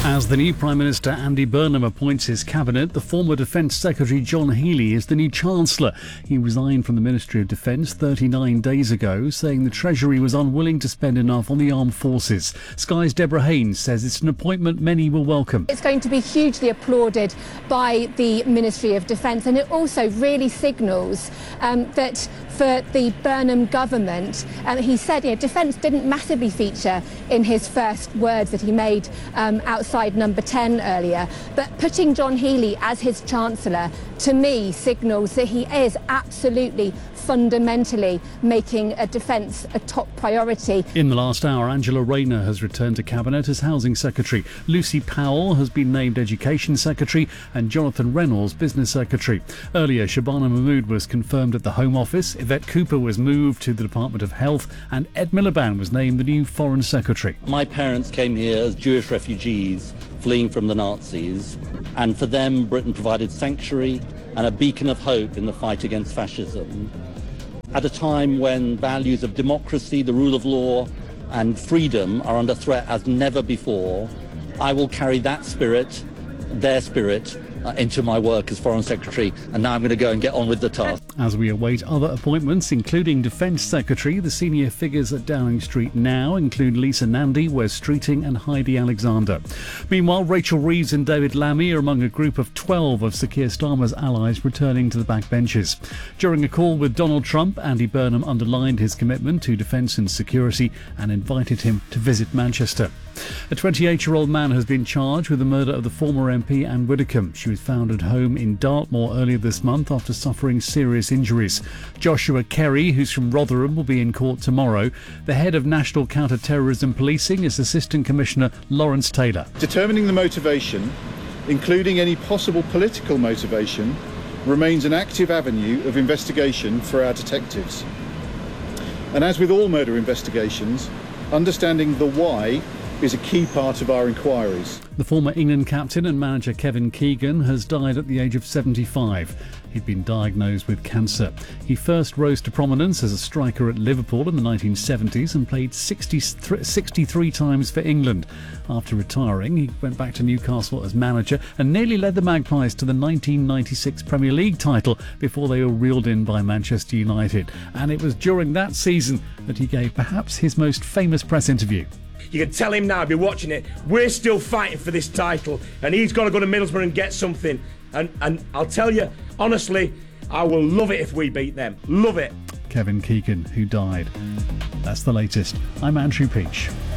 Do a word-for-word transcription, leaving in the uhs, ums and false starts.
As the new Prime Minister Andy Burnham appoints his cabinet, the former Defence Secretary John Healey is the new Chancellor. He resigned from the Ministry of Defence thirty-nine days ago, saying the Treasury was unwilling to spend enough on the armed forces. Sky's Deborah Haynes says it's an appointment many will welcome. It's going to be hugely applauded by the Ministry of Defence, and it also really signals um, that for the Burnham government, um, he said, you know, defence didn't massively feature in his first words that he made um, outside number ten earlier, but putting John Healey as his Chancellor, to me, signals that he is absolutely fundamentally making a defence a top priority. In the last hour, Angela Rayner has returned to Cabinet as Housing Secretary. Lucy Powell has been named Education Secretary and Jonathan Reynolds Business Secretary. Earlier, Shabana Mahmood was confirmed at the Home Office, Yvette Cooper was moved to the Department of Health, and Ed Miliband was named the new Foreign Secretary. My parents came here as Jewish refugees fleeing from the Nazis, and for them Britain provided sanctuary and a beacon of hope in the fight against fascism. At a time when values of democracy, the rule of law and freedom are under threat as never before, I will carry that spirit, their spirit, uh, into my work as Foreign Secretary, and now I'm going to go and get on with the task. As we await other appointments, including Defence Secretary, the senior figures at Downing Street now include Lisa Nandy, Wes Streeting and Heidi Alexander. Meanwhile, Rachel Reeves and David Lammy are among a group of twelve of Sir Keir Starmer's allies returning to the backbenches. During a call with Donald Trump, Andy Burnham underlined his commitment to defence and security and invited him to visit Manchester. A twenty-eight-year-old man has been charged with the murder of the former M P Anne Widdecombe. She was found at home in Dartmoor earlier this month after suffering serious injuries. Joshua Kerry, who's from Rotherham, will be in court tomorrow. The head of National Counter-Terrorism Policing is Assistant Commissioner Lawrence Taylor. Determining the motivation, including any possible political motivation, remains an active avenue of investigation for our detectives. And as with all murder investigations, understanding the why is a key part of our inquiries. The former England captain and manager Kevin Keegan has died at the age of seventy-five. He'd been diagnosed with cancer. He first rose to prominence as a striker at Liverpool in the nineteen seventies and played sixty-three times for England. After retiring, he went back to Newcastle as manager and nearly led the Magpies to the nineteen ninety-six Premier League title before they were reeled in by Manchester United. And it was during that season that he gave perhaps his most famous press interview. You can tell him now, I'll be watching it, we're still fighting for this title and he's got to go to Middlesbrough and get something. And, and I'll tell you, honestly, I will love it if we beat them. Love it. Kevin Keegan, who died. That's the latest. I'm Andrew Peach.